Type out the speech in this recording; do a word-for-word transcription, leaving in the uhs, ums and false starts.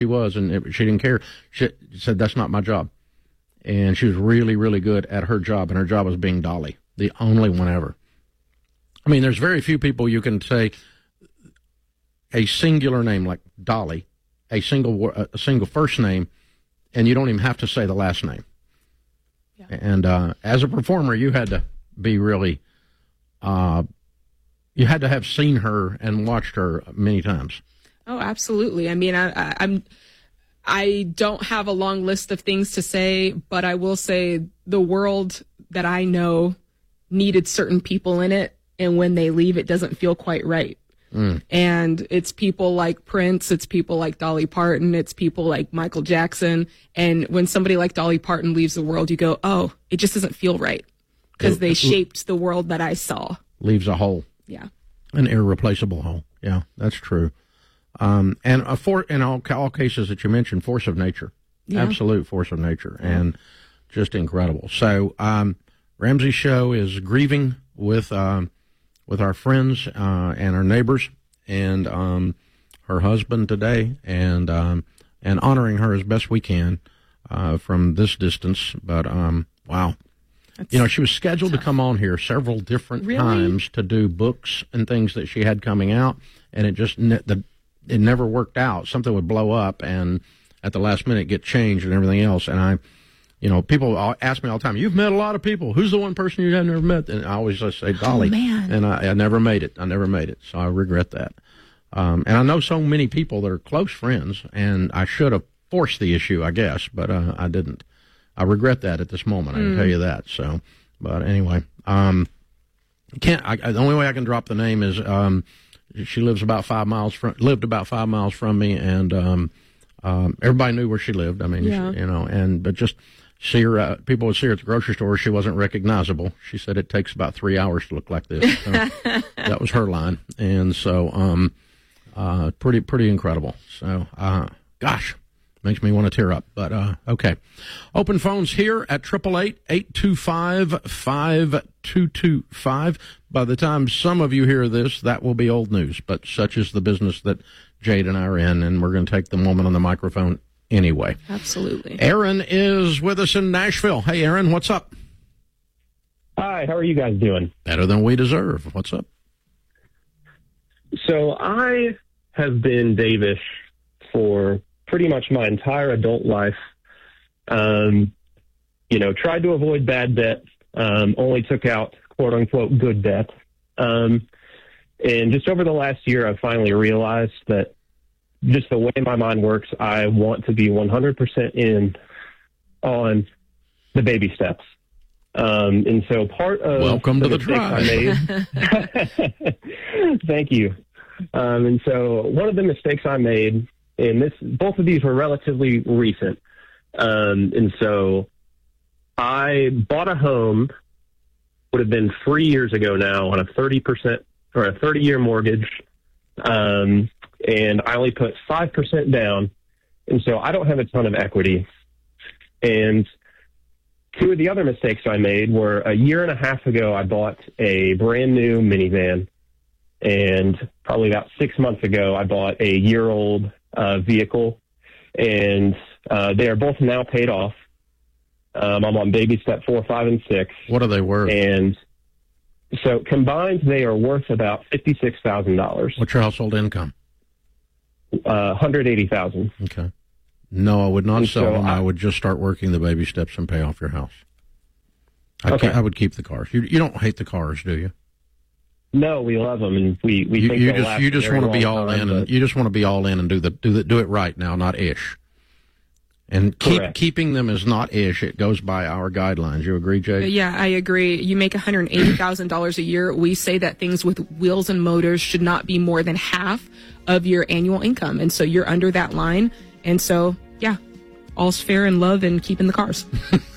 she was, and it, she didn't care. She said, that's not my job. And she was really, really good at her job, and her job was being Dolly, the only one ever. I mean, there's very few people you can say a singular name like Dolly, a single a single first name, and you don't even have to say the last name. Yeah. And uh, as a performer, you had to be really, uh, you had to have seen her and watched her many times. Oh, absolutely. I mean, I, I, I'm, I don't have a long list of things to say, but I will say the world that I know needed certain people in it, and when they leave, it doesn't feel quite right. Mm. And it's people like Prince, it's people like Dolly Parton, it's people like Michael Jackson. And when somebody like Dolly Parton leaves the world, you go, oh, it just doesn't feel right, because they shaped the world that I saw. Leaves a hole. Yeah. An irreplaceable hole. Yeah, that's true. Um, and a for, in all, all cases that you mentioned, force of nature, yeah. Absolute force of nature, yeah. And just incredible. So um, Ramsey's show is grieving with um, with our friends uh, and our neighbors and um, her husband today, and um, and honoring her as best we can uh, from this distance. But um, wow. That's, you know, she was scheduled tough. to come on here several different really? times to do books and things that she had coming out, and it just ne- the it never worked out. Something would blow up, and at the last minute get changed and everything else. And I, you know, people ask me all the time, "You've met a lot of people. Who's the one person you have never met?" And I always just say Dolly. Oh, man. And I, I never made it. I never made it, so I regret that. Um, and I know so many people that are close friends, and I should have forced the issue, I guess, but uh, I didn't. I regret that at this moment. I can mm. tell you that. So, but anyway, um, can't. I, the only way I can drop the name is um, she lives about five miles from lived about five miles from me, and um, um, everybody knew where she lived. I mean, yeah. she, you know, and but just see her. Uh, people would see her at the grocery store. She wasn't recognizable. She said it takes about three hours to look like this. So that was her line, and so um, uh, pretty pretty incredible. So, uh, gosh. Makes me want to tear up, but uh, okay. Open phones here at triple eight, eight two five, five two two five. By the time some of you hear this, that will be old news, but such is the business that Jade and I are in, and we're going to take the moment on the microphone anyway. Absolutely. Aaron is with us in Nashville. Hey, Aaron, what's up? Hi, how are you guys doing? Better than we deserve. What's up? So I have been Davish for pretty much my entire adult life. Um, you know, tried to avoid bad debt, um, only took out quote unquote good debt. Um, and just over the last year, I finally realized that just the way my mind works, I want to be one hundred percent in on the baby steps. Um, and so part of welcome the to the tribe. I made, thank you. Um, and so one of the mistakes I made, and this, both of these were relatively recent. Um, and so I bought a home, would have been three years ago now, on a thirty percent or a thirty year mortgage. Um, and I only put five percent down. And so I don't have a ton of equity. And two of the other mistakes I made were a year and a half ago, I bought a brand new minivan. And probably about six months ago, I bought a year old Uh, vehicle, and uh, they are both now paid off. Um, I'm on baby step four, five, and six. What are they worth? And so combined, they are worth about fifty-six thousand dollars. What's your household income? Uh, one hundred eighty thousand dollars. Okay. No, I would not and sell so them. I, I would just start working the baby steps and pay off your house. I, okay. I would keep the cars. You, you don't hate the cars, do you? No, we love them, and we we you, think you they'll just last you just a very want to be long all time, in, but... and you just want to be all in and do the do the do it right now, not ish. And keep Correct. keeping them is not ish. It goes by our guidelines. You agree, Jay? Yeah, I agree. You make one hundred eighty thousand dollars a year. We say that things with wheels and motors should not be more than half of your annual income, and so you're under that line. And so, yeah, all's fair in love and keeping the cars.